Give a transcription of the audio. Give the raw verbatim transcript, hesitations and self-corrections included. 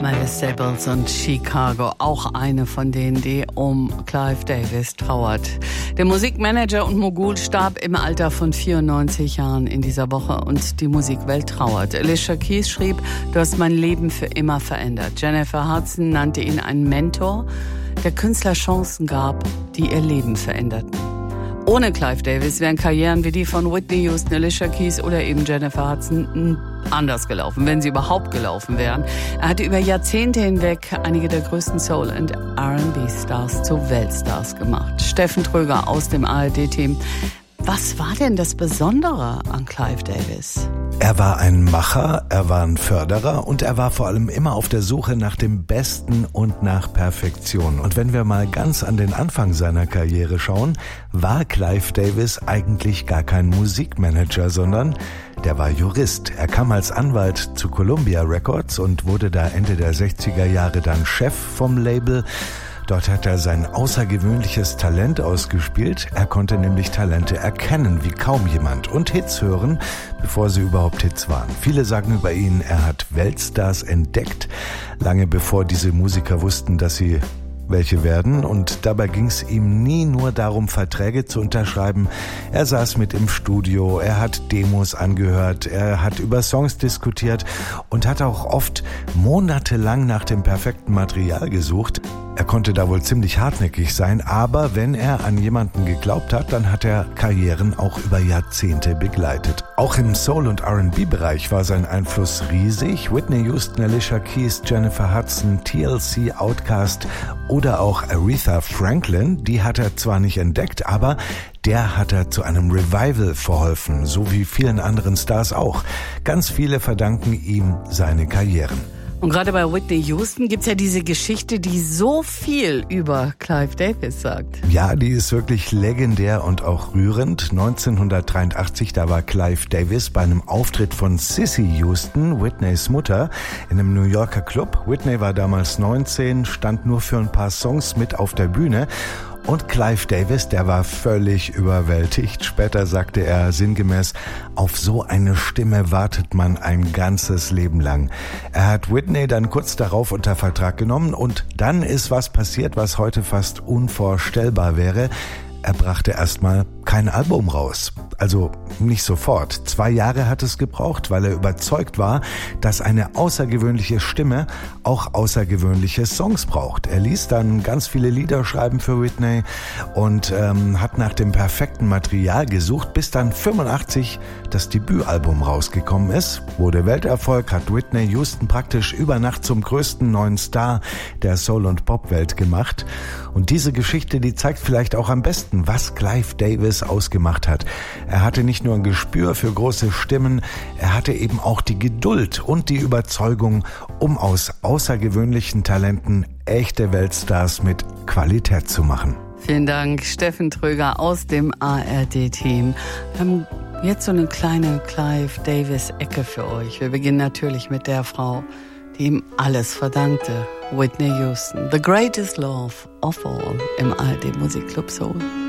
Miles Davis und Chicago, auch eine von denen, die um Clive Davis trauert. Der Musikmanager und Mogul starb im Alter von vierundneunzig Jahren in dieser Woche und die Musikwelt trauert. Alicia Keys schrieb, du hast mein Leben für immer verändert. Jennifer Hudson nannte ihn einen Mentor, der Künstler Chancen gab, die ihr Leben veränderten. Ohne Clive Davis wären Karrieren wie die von Whitney Houston, Alicia Keys oder eben Jennifer Hudson anders gelaufen, wenn sie überhaupt gelaufen wären. Er hatte über Jahrzehnte hinweg einige der größten Soul- und R and B-Stars zu Weltstars gemacht. Steffen Tröger aus dem A R D-Team. Was war denn das Besondere an Clive Davis? Er war ein Macher, er war ein Förderer und er war vor allem immer auf der Suche nach dem Besten und nach Perfektion. Und wenn wir mal ganz an den Anfang seiner Karriere schauen, war Clive Davis eigentlich gar kein Musikmanager, sondern der war Jurist. Er kam als Anwalt zu Columbia Records und wurde da Ende der sechziger Jahre dann Chef vom Label. Dort hat er sein außergewöhnliches Talent ausgespielt. Er konnte nämlich Talente erkennen wie kaum jemand und Hits hören, bevor sie überhaupt Hits waren. Viele sagen über ihn, er hat Weltstars entdeckt, lange bevor diese Musiker wussten, dass sie welche werden. Und dabei ging es ihm nie nur darum, Verträge zu unterschreiben. Er saß mit im Studio, er hat Demos angehört, er hat über Songs diskutiert und hat auch oft monatelang nach dem perfekten Material gesucht. Er konnte da wohl ziemlich hartnäckig sein, aber wenn er an jemanden geglaubt hat, dann hat er Karrieren auch über Jahrzehnte begleitet. Auch im Soul- und R and B-Bereich war sein Einfluss riesig. Whitney Houston, Alicia Keys, Jennifer Hudson, T L C, Outkast oder auch Aretha Franklin, die hat er zwar nicht entdeckt, aber der hat er zu einem Revival verholfen, so wie vielen anderen Stars auch. Ganz viele verdanken ihm seine Karrieren. Und gerade bei Whitney Houston gibt's ja diese Geschichte, die so viel über Clive Davis sagt. Ja, die ist wirklich legendär und auch rührend. neunzehnhundertdreiundachtzig, da war Clive Davis bei einem Auftritt von Cissy Houston, Whitneys Mutter, in einem New Yorker Club. Whitney war damals neunzehn, stand nur für ein paar Songs mit auf der Bühne. Und Clive Davis, der war völlig überwältigt. Später sagte er sinngemäß, auf so eine Stimme wartet man ein ganzes Leben lang. Er hat Whitney dann kurz darauf unter Vertrag genommen und dann ist was passiert, was heute fast unvorstellbar wäre. Er brachte erstmal kein Album raus. Also nicht sofort. Zwei Jahre hat es gebraucht, weil er überzeugt war, dass eine außergewöhnliche Stimme auch außergewöhnliche Songs braucht. Er ließ dann ganz viele Lieder schreiben für Whitney und ähm, hat nach dem perfekten Material gesucht, bis dann fünfundachtzig das Debütalbum rausgekommen ist. Wurde Welterfolg, hat Whitney Houston praktisch über Nacht zum größten neuen Star der Soul- und Popwelt gemacht. Und diese Geschichte, die zeigt vielleicht auch am besten, was Clive Davis ausgemacht hat. Er hatte nicht nur ein Gespür für große Stimmen, er hatte eben auch die Geduld und die Überzeugung, um aus außergewöhnlichen Talenten echte Weltstars mit Qualität zu machen. Vielen Dank, Steffen Tröger aus dem A R D-Team. Wir haben jetzt so eine kleine Clive Davis-Ecke für euch. Wir beginnen natürlich mit der Frau, die ihm alles verdankte, Whitney Houston. The greatest love of all im A R D Musikclub Soul.